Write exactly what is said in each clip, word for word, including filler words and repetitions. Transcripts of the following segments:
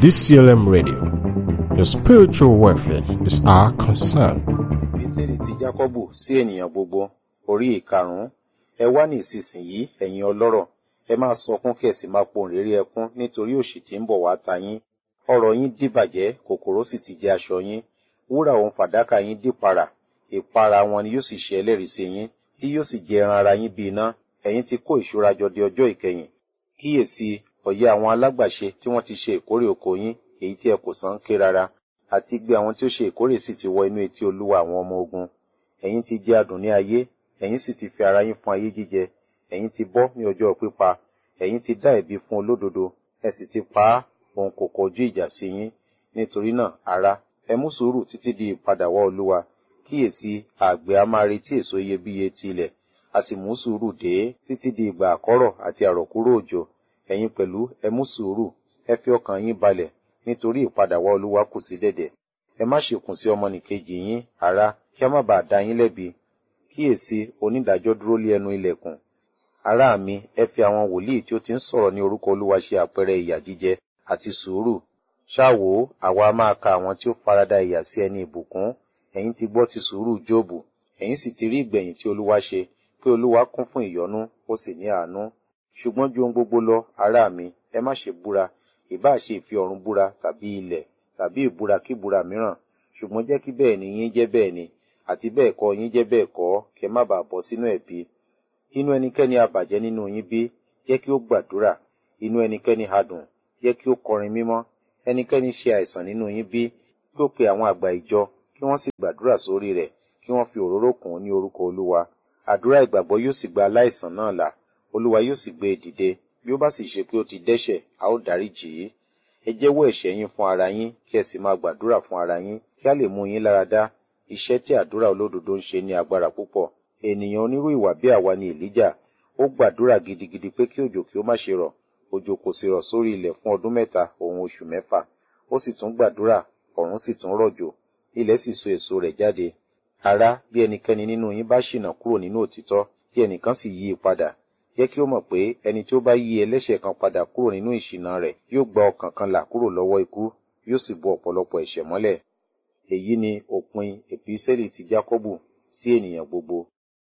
D C L M Radio. Your spiritual welfare is our concern. Ìfisẹ́lì ti Jákọ́bù sí ènìyàn gbogbo, orí ìkarùn-ún. Ẹ wá ní ìsinsìnyí, ẹ̀yin ọlọ́rọ̀, ẹ máa sọkún kí ẹ sì máa pohùnréré ẹkún nítorí òṣì tí ń bọ̀ wá ta yín. Ọrọ̀ yín dìbàjẹ́, kòkòrò sì ti jẹ aṣọ yín. Wúrà òun fàdákà yín dìparà, ìpara wọn ni yóò sì ṣe ẹlẹ́rìí sí yín, tí yóò sì jẹ ẹran ara yín bí iná. Ẹ̀yin ti kó ìṣúra jọ di ọjọ́ ìkẹyìn. Kíyèsí, ọ̀yẹ́ àwọn alágbàṣe tí wọ́n ti ṣe ìkórè oko yín, èyí tí ẹ kò san ké rárá, àti igbe àwọn tí ó ṣe ìkórè sì ti wọ inú etí Olúwa àwọn ọmọ ogun. Ẹ̀yin ti jẹ adùn ní ayé, ẹ̀yin sì ti fi ara yín fún ayé jíjẹ. Ẹ̀yin ti bọ́ ní ọjọ́ pípa, ẹ̀yin ti dá ẹ̀bi fún olódodo, ẹ sì ti pa á, òun kò kọjú ìjà sí yín. Nítorí náà, ará, ẹ mú sùúrù títí di ìpadàwọ́ Olúwa. Kíyèsí, àgbẹ̀ a máa retí èso iyebíye ti ilẹ̀, a sì mú sùúrù dé títí di ìgbà àkọ́rọ̀ àti àrọ̀kúrò òjò. Ẹ̀yin pẹ̀lú ẹ mú sùúrù, ẹ fi ọkàn yín balẹ̀, nítorí ìpadàwọ́ Olúwa kù sí dẹ̀dẹ̀. Ẹ má ṣe kùn sí ọmọnìkejì yín, ará, kí a má bàa dá yín lẹ́bi. Kíyèsí, onídàájọ́ dúró lé ẹnu ilẹ̀kùn. Ará mi, ẹ fi àwọn wòlíì tí ó ti ń sọ̀rọ̀ ní orúkọ Olúwa ṣe àpẹẹrẹ ìyà jíjẹ àti sùúrù. Ṣá wò ó, àwa máa ka àwọn tí ó farada ìyà sí ẹni ìbùkún. Ẹ̀yin ti gbọ́ ti sùúrù Jóòbù, ẹ̀yin sì ti rí ìgbẹ̀yìn tí Olúwa ṣe, pé Olúwa kún fún ìyọ́nú, ó sì ní àánú. Ṣùgbọ́n ju ohun gbogbo lọ, ará mi, ẹ má ṣe búra, ìbáà ṣe ìfi ọ̀run búra tàbí ilẹ̀ tàbí ìbúra kíbúra mìíràn. Ṣùgbọ́n jẹ́ kí bẹ́ẹ̀ ni yín jẹ́ bẹ́ẹ̀ ni, àti bẹ́ẹ̀ kọ́ yín jẹ́ bẹ́ẹ̀ kọ́, kí ẹ má bàa bọ́ sínú ẹ̀bi. Inú ẹnikẹ́ni ha bàjẹ́ nínú yín bí, jẹ́ kí ó gbàdúrà. Inú ẹnikẹ́ni ha dùn, jẹ́ kí ó kọrin mímọ́. Ẹnikẹ́ni ṣe àìsàn nínú yín bí, kí ó pe àwọn àgbà ìjọ, kí wọ́n sì gbàdúrà sórí rẹ̀, kí wọ́n fi òróró kùn ún ní orúkọ Olúwa. Àdúrà ìgbàgbọ́ yóò sì gba aláìsàn náà là, Olúwa yóò sì gbé e dìde. Bí ó bá sì ṣe pé ó ti dẹ́ṣẹ̀, a ó dáríjì í. Ẹ jẹ́wọ́ ẹ̀ṣẹ̀ yín fún ara yín, kí ẹ sì máa gbàdúrà fún ara yín, kí a lè mú yín lára dá. Iṣẹ́ tí àdúrà olódodo ń ṣe ní agbára púpọ̀. Ènìyàn onírú ìwà bí àwa ni Èlíjà. Ó gbàdúrà gidigidi pé kí òjò kí ó má ṣe rọ̀. Òjò kò sì rọ̀ sórí ilẹ̀ fún ọdún mẹ́ta òun oṣù mẹ́fà. Ó sì tún gbàdúrà, ọ̀run sì tún rọ̀jò. Ilẹ̀ sì so èso rẹ̀ jáde. Ará, bí ẹnikẹ́ni nínú yín bá ṣìnà kúrò nínú òtítọ́, kí ẹnìkan sì yí i padà. Jẹ́ kí ó mọ̀ pé ẹni tí ó bá yí ẹlẹ́ṣẹ̀ kan padà kúrò nínú ìṣìnà rẹ̀ yóò gba ọkàn kan là kúrò lọ́wọ́ ikú, yóò sì bo ọ̀pọ̀lọpọ̀ ẹ̀ṣẹ̀ mọ́lẹ̀. Èyí ni òpin èpísẹ́lì ti Jákọ́bù sí ènìyàn gbogbo.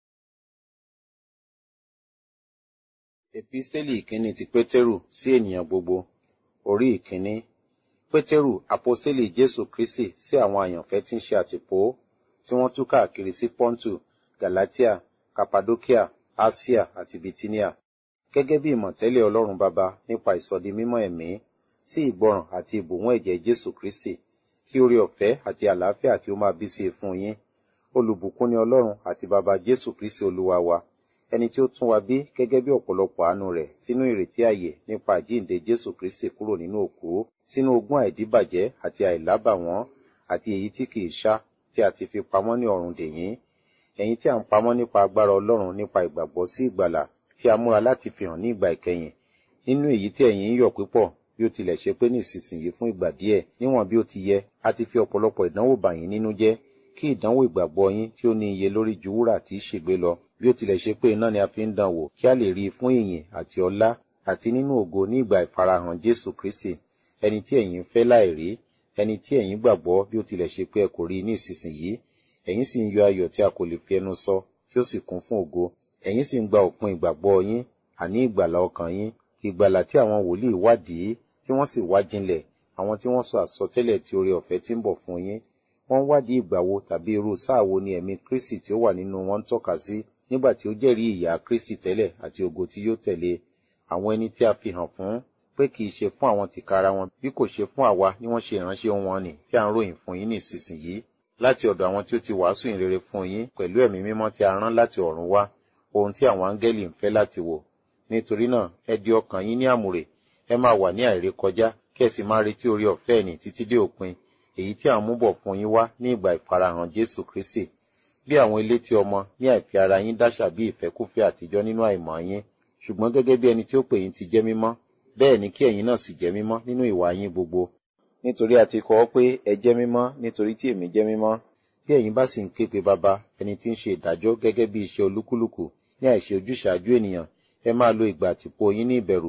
Èpísẹ́lì ìkíní ti Pétérù sí ènìyàn gbogbo. Orí ìkíní. Pétérù, àpọ́stélì Jésù Kristi sí àwọn àyànfẹ́ tí ń ṣe àtìpó, tí wọ́n tú káàkiri sí Pọ́ntù, Gàlátíà, Kàpàdókíà, Asia àti Bitinia, gẹ́gẹ́ bí ìmọ̀tẹ́lẹ̀ Ọlọ́run Baba nípa ìsọdi mímọ́ ẹ̀mí, sí ìgbọràn àti ìbùwọ́n ẹ̀jẹ̀ Jésù Kristi, kí oore ọ̀fẹ́ àti àlàáfíà kí ó máa bí sí i fún yín. Olùbùkún ni Ọlọ́run àti Baba Jésù Kristi Olúwa wa, ẹni tí ó tún wa bí gẹ́gẹ́ bí ọ̀pọ̀lọpọ̀ àánú rẹ̀ sínú ìrètí àyè nípa àjíǹde Jésù Kristi kúrò nínú òkú, sínú ogún àìdíbàjẹ́ àti àìlábàwọ́n, àti èyí tí kìí ṣá, tí a ti fi pamọ́ ní ọ̀run dè yín. Ẹ̀yin tí a ń pamọ́ nípa agbára Ọlọ́run nípa ìgbàgbọ́ sí ìgbàlà tí a múra láti fi hàn ní ìgbà ìkẹyìn. Nínú èyí tí ẹ̀yin ń yọ̀ púpọ̀, bí ó tilẹ̀ ṣe pé ní ìsinsìnyí fún ìgbà díẹ̀, níwọ̀n bí ó ti yẹ, a ti fi ọ̀pọ̀lọpọ̀ ìdánwò bà yín nínú jẹ́, kí ìdánwò ìgbàgbọ́ yín tí ó ní iye lórí ju wúrà tí í ṣègbé lọ, bí ó tilẹ̀ ṣe pé iná ni a fi ń dán wò, kí a lè rí i fún ìyìn àti ọlá àti nínú ògo ní ìgbà ìfarahàn Jésù Kristi, ẹni tí ẹ̀yin fẹ́ láìrí, ẹni tí ẹ̀yin gbàgbọ́ bí ó tilẹ̀ ṣe pé ẹ kò rí i ní ìsinsìnyí. Ẹ̀yin sì ń yọ ayọ̀ tí a kò lè fi ẹnu sọ, tí ó sì kún fún ògo. Ẹ̀yin sì ń gba òpin ìgbàgbọ́ yín, àní ìgbàlà ọkàn yín, ìgbàlà tí àwọn wòlíì wádìí, tí wọ́n sì wá jinlẹ̀, àwọn tí wọ́n sọ àsọtẹ́lẹ̀ tí oore ọ̀fẹ́ tí ń bọ̀ fún yín. Wọ́n wádìí ìgbà wo tàbí irú sáà wo ni ẹ̀mí Kristi tí ó wà nínú wọn ń tọ́ka sí, nígbà tí ó jẹ́rìí ìyà Kristi tẹ́lẹ̀ àti ògo tí yóò tẹ̀lé. Àwọn ẹni tí a fi hàn fún pé kì í ṣe fún àwọn tìkára wọn, bí kò ṣe fún àwa ni wọ́n ṣe ìránṣẹ́ wọn nì tí à ń ròyìn fún yín ní ìsinsìnyí, láti ọ̀dọ̀ àwọn tí ó ti wàásù ìrere fún yín pẹ̀lú ẹ̀mí mímọ́ tí a rán láti ọ̀run wá, ohun tí àwọn áńgẹ́lì ń fẹ́ láti wò. Nítorí náà, ẹ di ọkàn yín ní àmùrè, ẹ máa wà ní àìrékọjá, kí ẹ sì máa retí oore ọ̀fẹ́ ẹ̀nì títí dé òpin, èyí tí à ń mú bọ̀ fún yín wá ní ìgbà ìfarahàn Jésù Kristi. Bí àwọn elétí ọmọ ní àìfi ara yín dáṣà bí ìfẹ́kúfẹ̀ẹ́ àtijọ́ nínú àìmọ̀ yín, ṣùgbọ́n gẹ́gẹ́ bí ẹni tí ó pè yín ti jẹ́ mímọ́, bẹ́ẹ̀ ni kí ẹ̀yin náà sì jẹ́ mímọ́ nínú ìwà yín gbogbo. Nítorí a ti kọ ọ́ pé ẹ jẹ́ mímọ́ nítorí tí èmi jẹ́ mímọ́. Bí ẹ̀yin bá sì ń ké pe Baba, ẹni tí ń ṣe ìdájọ́ gẹ́gẹ́ bí iṣẹ́ olúkúlùkù ní àìṣe ojúṣàájú ènìyàn, ẹ máa lo ìgbà àtìpó yín ní ìbẹ̀rù,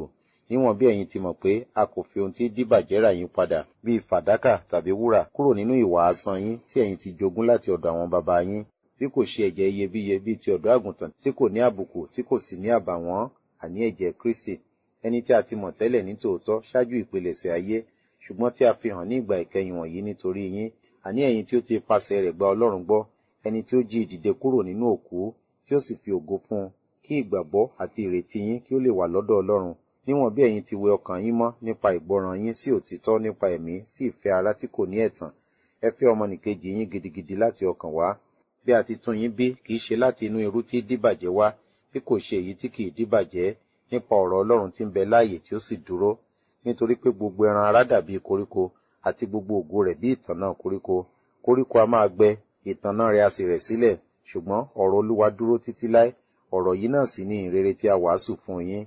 níwọ̀n bí ẹ̀yin ti mọ̀ pé a kò fi ohun tí díbàjẹ́ rà yín padà bíi fàdákà tàbí wúrà kúrò nínú ìwà asán yín tí ẹ̀yin ti jogún láti ọ̀dọ̀ àwọn baba yín, bí kò ṣe ẹ̀jẹ̀ iyebíye bíi ti ọ̀dọ́ àgùntàn tí kò ní àbùkù tí kò sì ní àbàwọ́n, àní ẹ̀jẹ̀ Kristi, ẹni tí a ti mọ̀ tẹ́lẹ̀ ní tòótọ́ ṣáájú ìpilẹ̀ṣẹ̀ ayé, ṣùgbọ́n tí a fi hàn ní ìgbà ìkẹyìn wọ̀nyí nítorí yín, àní ẹ̀yin tí ó ti ipasẹ̀ rẹ̀ gba Ọlọ́run gbọ́, ẹni tí ó jí ìdìde kúrò nínú òkú, tí ó sì fi ògo fún un, kí ìgbàgbọ́ àti ìrètí yín kí ó lè wà lọ́dọ̀ Ọlọ́run, níwọ̀n bí ẹ̀yin ti wẹ ọkàn yín mọ́ nípa ìgbọràn yín sí òtítọ́ nípa ẹ̀mí sí ìfẹ́ ara tí kò ní ẹ̀tàn. Ẹ fẹ́ ọmọnìkejì yín gidigidi láti ọkàn wá, bí a ti tún yín bí kì í ṣe láti inú irú tí díbàjẹ́ wá, bí kò ṣe èyí tí kì í díbàjẹ́, nípa ọ̀rọ̀ Ọlọ́run tí ń bẹ láàyè tí ó sì dúró. Nítorí pé gbogbo ẹran ara dàbí koríko, àti gbogbo ògo rẹ̀ bí ìtànná koríko. Koríko a máa gbẹ, ìtànná rẹ̀ a sì rẹ̀ sílẹ̀, ṣùgbọ́n ọ̀rọ̀ Olúwa dúró títí láé. Ọ̀rọ̀ yìí náà sì ni ìrere tí a wàásù fún yín.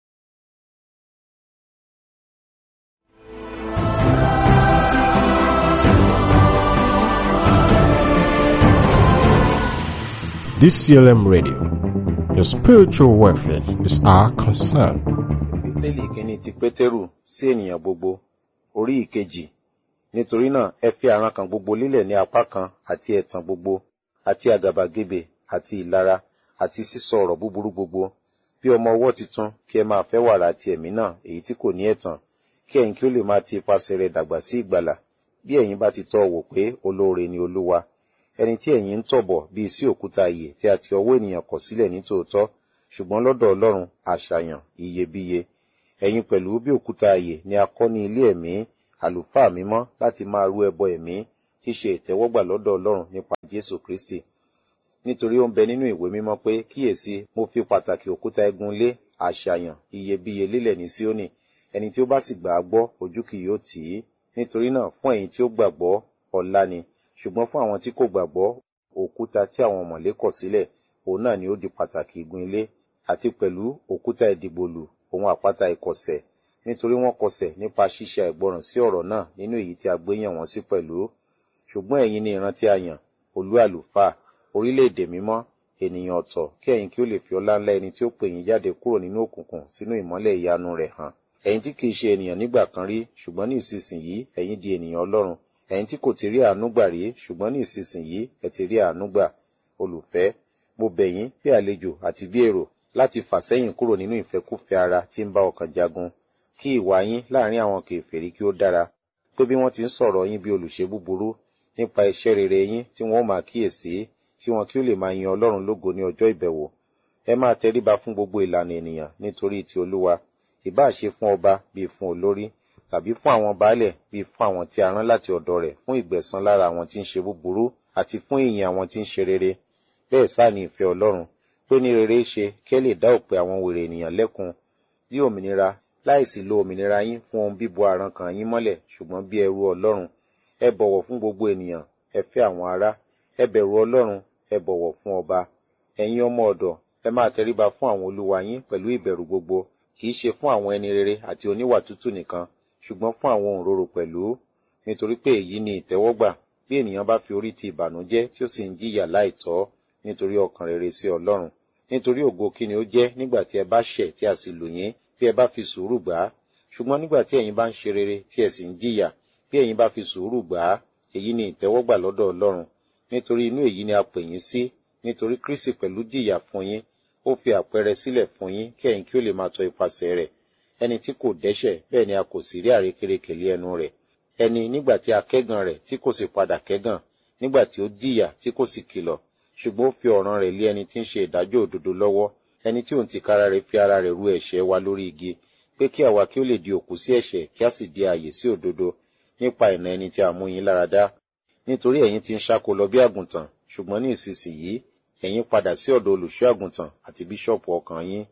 D C L M Radio, your spiritual welfare is our concern. Episteli kìíní ti Pétérù sí ènìyàn gbogbo, orí ìkejì. Nítorí náà, ẹ fi àrankàn kan gbogbo lílẹ̀ ní apá kan, àti ẹ̀tàn gbogbo, àti àgàbàgebè, àti ìlara, àti sísọ ọ̀rọ̀ búburú gbogbo. Bí ọmọ ọwọ́ titun, kí ẹ máa fẹ́ wàrà àti ẹ̀mí náà, èyí tí kò ní ẹ̀tàn, kí ẹ̀yin kí ó lè máa ti ipasẹ̀ rẹ̀ dàgbà sí ìgbàlà, bí ẹ̀yin bá ti tọ́ wò pé olóore ni Olúwa. Ẹni tí ẹ̀yin ń tọ̀bọ̀ bíi sí òkúta ìyè tí a ti ọwọ́ ènìyàn kọ̀ sílẹ̀ ní tòótọ́, ṣùgbọ́n lọ́dọ̀ Ọlọ́run àṣàyàn iyebíye. Ẹ̀yin pẹ̀lú bí òkúta ìyè ni a kọ́ ní ilé ẹ̀mí, àlùfáà mímọ́ láti máa rú ẹbọ ẹ̀mí tí ṣe ìtẹ́wọ́gbà lọ́dọ̀ Ọlọ́run nípa Jésù Kristi. Nítorí ó ń bẹ nínú ìwé mímọ́ pé, kíyèsí, mo fi pàtàkì òkúta igun lé àṣàyàn iyebíye lélẹ̀ ní Síónì, ẹni tí ó bá sì gbà á gbọ́, ojú kì yóò tì í. Nítorí náà, fún ẹ̀yin tí ó gbàgbọ́, ọlá ni, ṣùgbọ́n fún àwọn tí kò gbàgbọ́, òkúta tí àwọn ọ̀mọ̀lé kọ̀ sílẹ̀, òun náà ni ó di pàtàkì igun ilé, àti pẹ̀lú òkúta ìdìgbòlù, òun àpáta ìkọ̀sẹ̀, nítorí wọ́n kọsẹ̀ nípa ṣíṣe àìgbọràn sí ọ̀rọ̀ náà nínú èyí tí a gbé yàn wọ́n sí pẹ̀lú. Ṣùgbọ́n ẹ̀yin ni ìran tí a yàn, olú àlùfáà, orílẹ̀-èdè mímọ́, ènìyàn ọ̀tọ̀, kí ẹ̀yin kí ó lè fi ọlá ńlá ẹni tí ó pè yín jáde kúrò nínú òkùnkùn sínú ìmọ́lẹ̀ ìyanu rẹ̀ hàn. Ẹ̀yin tí kìí ṣe ènìyàn nígbà kan rí, ṣùgbọ́n ní ìsinsìnyí ẹ̀yin di ènìyàn Ọlọ́run. Ẹ̀yin tí kò ti rí àánú gbà rí, ṣùgbọ́n ní ìsinsìnyí ẹ ti rí àánú gbà. Olùfẹ́, mo bẹ̀ yín bí àlejò àti bí èrò láti fà sẹ́yìn kúrò nínú ìfẹ́kúfẹ̀ẹ́ ara tí ń bá ọkàn jagun, kí ìwà yín láàrin àwọn kèfèrí kí ó dára, pé bí wọ́n ti ń sọ̀rọ̀ yín bí olùṣe búburú nípa iṣẹ́ rere yín tí wọ́n máa kíyèsí, kí wọn kí ó lè máa yin Ọlọ́run lógo ní ọjọ́ ìbẹ̀wò. Ẹ máa tẹríba fún gbogbo ìlànà ènìyàn nítorí ti Olúwa, ìbá ṣe fún ọba bíi fún olórí, tàbí fún àwọn baálẹ̀ bíi fún àwọn tí a rán láti ọ̀dọ̀ rẹ̀ fún ìgbẹ̀san lára àwọn tí ń ṣe búburú àti fún ìyìn àwọn tí ń ṣe rere. Bẹ́ẹ̀ sáà ni ìfẹ́ Ọlọ́run, pé ní rere ṣe kí ẹ lè dá òpè àwọn wèrè ènìyàn lẹ́kun, bí òmìnira, láìsí lo òmìnira yín fún ohun bíbo àrankàn yín mọ́lẹ̀, ṣùgbọ́n bí ẹrú Ọlọ́run. Ẹ bọ̀wọ̀ fún gbogbo ènìyàn, ẹ fẹ́ àwọn ará, ẹ bẹ̀rù Ọlọ́run, ẹ bọ̀wọ̀ fún ọba. Ẹ̀yin ọmọ ọ̀dọ̀, ẹ máa tẹríba fún àwọn olúwa yín pẹ̀lú ìbẹ̀rù gbogbo, kì í ṣe fún àwọn ẹni rere àti oníwà tútù nìkan, ṣùgbọ́n fún àwọn òǹrorò pẹ̀lú. Nítorí pé èyí ni ìtẹ́wọ́gbà, bí ènìyàn bá fi orí ti ìbànújẹ́ tí ó sì ń jìyà láìtọ́, nítorí ọkàn rere sí Ọlọ́run. Nítorí ògo kí ni ó jẹ́ nígbà tí ẹ bá ṣẹ̀ tí a sì lù yín, bí ẹ bá fi sùúrù gbà á. Ṣùgbọ́n nígbà tí ẹ̀yin bá ń ṣe rere tí ẹ sì ń jìyà, bí ẹ̀yin bá fi sùúrù gbà á, èyí ni ìtẹ́wọ́gbà lọ́dọ̀ Ọlọ́run. Nítorí inú èyí ni a pè yín sí, nítorí Kristi pẹ̀lú jìyà fún yín, ó fi àpẹẹrẹ sílẹ̀ fún yín kí ẹ̀yin kí ó lè máa tọ ipasẹ̀ rẹ̀. Ẹni tí kò dẹ́ṣẹ̀, bẹ́ẹ̀ ni a kò sì rí àrékérekè lé ẹnu rẹ̀. Ẹni nígbà tí a kẹ́gàn rẹ̀ tí kò sì padà kẹ́gàn, nígbà tí ó jìyà tí kò sì kìlọ̀, ṣùgbọ́n ó fi ọ̀ràn rẹ̀ lé ẹni tí ń ṣe ìdájọ́ òdodo lọ́wọ́, ẹni tí òun tìkára rẹ̀ fi ara rẹ̀ rú ẹ̀ṣẹ̀ wa lórí igi, pé kí àwa kí ó lè di òkú sí ẹ̀ṣẹ̀ kí a sì di ààyè sí òdodo, nípa ìnà ẹni tí a mú yín lára dá. Nítorí ẹ̀yin ti ń ṣáko lọ bí àgùntàn, ṣùgbọ́n ní ìsinsìnyí ẹ̀yin padà sí ọ̀dọ̀ olùṣọ́ àgùntàn àti bíṣọ̀pù ọkàn yín.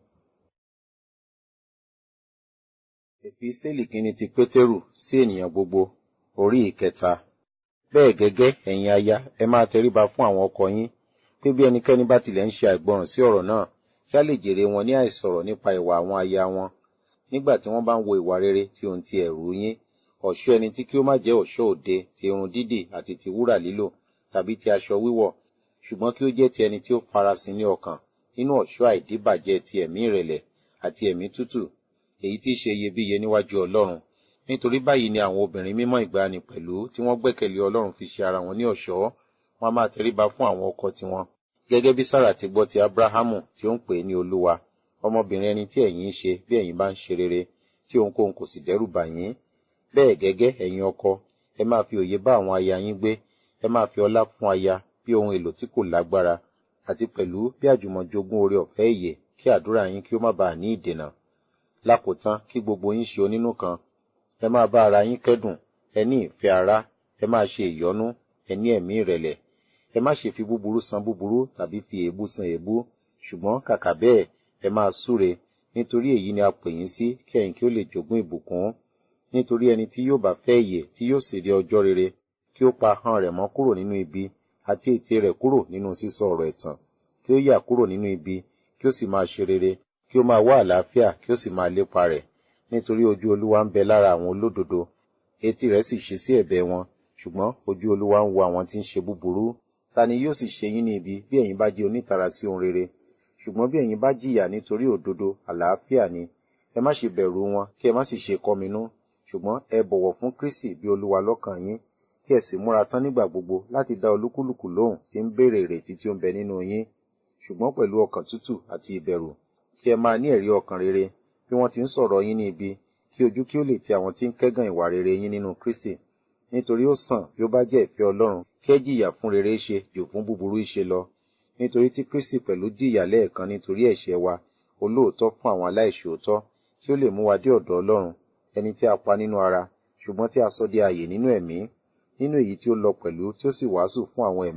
Episteli kìíní ti Pétérù sí ènìyàn gbogbo, orí ìkẹta. Bẹ́ẹ̀ gẹ́gẹ́ ẹ̀yin aya, ẹ máa tẹríba fún àwọn ọkọ yín, pé bí ẹnikẹ́ni bá tilẹ̀ ń ṣe àìgbọràn sí ọ̀rọ̀ náà, kí a lè jèrè wọn ní àìsọ̀rọ̀ nípa ìwà àwọn aya wọn, nígbà tí wọ́n bá ń wo ìwà rere tí ohun ti ẹ̀rù yín, ọ̀ṣọ́ ẹni tí kí ó má jẹ́ ọ̀ṣọ́ òde ti irun dídì àti ti wúrà lílò, tàbí ti aṣọ wíwọ̀, ṣùgbọ́n kí ó jẹ́ ti ẹni tí ó farasin ní ọkàn, nínú ọ̀ṣọ́ àìdíbàjẹ́ ti ẹ̀mí ìrẹ̀lẹ̀ àti ẹ̀mí tútù. èyí tí í ṣe iyebíye níwájú Ọlọ́run. Nítorí báyìí ni àwọn obìnrin mímọ́ ìgbàanì pẹ̀lú tí wọ́n gbẹ́kẹ̀lé Ọlọ́run fi ṣe ara wọn ní ọ̀ṣọ́, wọn a máa tẹríba fún àwọn ọkọ tiwọn. Gẹ́gẹ́ bí Sára ti gbọ́ ti Ábúráhámù tí ó ń pè é ní Olúwa, ọmọbìnrin ẹni tí ẹ̀yin ń ṣe bí ẹ̀yin bá ń ṣe rere, tí ohunkóhun kò sì dẹ́rù bà yín. Bẹ́ẹ̀ gẹ́gẹ́ ẹ̀yin ọkọ, ẹ máa fi òye bá àwọn aya yín gbé, ẹ máa fi ọlá fún aya bí ohun èlò tí kò lágbára, àti pẹ̀lú bí àjùmọ̀jogún oore ọ̀fẹ́ ìyè, kí àdúrà yín kí ó má baà ní ìdènà. Lákòótán kí gbogbo yín ṣe onínú kan, ẹ máa bá ara yín kẹ́dùn, ẹ ní ìfẹ́ ará, ẹ máa ṣe ìyọ́nú, ẹ ní ẹ̀mí ìrẹ̀lẹ̀. Ẹ má ṣe fi búburú san búburú tàbí fi èébú san èébú, ṣùgbọ́n kàkà bẹ́ẹ̀ ẹ máa súre, nítorí èyí ni a pè yín sí kí ẹ̀yin kí ó lè jogún ìbùkún. Nítorí ẹni tí yóò bá fẹ́ ìyè tí yóò sì rí ọjọ́ rere, kí ó pa ahọ́n rẹ̀ mọ́ kúrò nínú ibi, àti ètè rẹ̀ kúrò nínú sísọ ọ̀rọ̀ ẹ̀tàn, kí ó yà kúrò nínú ibi, kí ó sì máa ṣe rere, kí ó máa wá àlàáfíà, kí ó sì máa lépa rẹ̀. Nítorí ojú Olúwa ń bẹ lára àwọn olódodo, etí rẹ̀ sì ṣí sí ẹ̀bẹ̀ wọn, ṣùgbọ́n ojú Olúwa ń wo àwọn tí ń ṣe búburú. Ta ni yóò sì ṣe yín ní ibi bí ẹ̀yin bá jẹ́ onítara sí ohun rere? Ṣùgbọ́n bí ẹ̀yin bá jìyà nítorí òdodo, àlàáfíà ni. Ẹ má ṣe bẹ̀rù wọn, kí ẹ má sì ṣe kọminú, ṣùgbọ́n ẹ bọ̀wọ̀ fún Kristi bí Olúwa lọ́kàn yín, kí ẹ sì múra tán nígbà gbogbo láti dá olúkúlùkù lóhùn tí ń béèrè ìrètí tí ó ń bẹ nínú yín, ṣùgbọ́n pẹ̀lú ọkàn tútù àti ìbẹ̀rù. Kí ẹ máa ní ẹ̀rí ọkàn rere bí wọ́n ti ń sọ̀rọ̀ yín ní ibi, kí ojú kí ó lè ti àwọn tí ń kẹ́gàn ìwà rere yín nínú Kristi. Nítorí ó sàn bí ó bá jẹ́ ìfẹ́ Ọlọ́run kí ẹ jìyà fún rere ṣe jù fún búburú ṣe lọ. Nítorí tí Kristi pẹ̀lú jìyà lẹ́ẹ̀kan nítorí ẹ̀ṣẹ̀ wa, olóòótọ́ fún àwọn aláìṣòótọ́, kí ó lè mú wa dé ọ̀dọ̀ Ọlọ́run, ẹni tí a pa nínú ara, ṣùgbọ́n tí a sọ di ààyè nínú ẹ̀mí. Nínú èyí tí ó lọ pẹ̀lú tí ó sì wàásù fún àwọn ẹ̀mí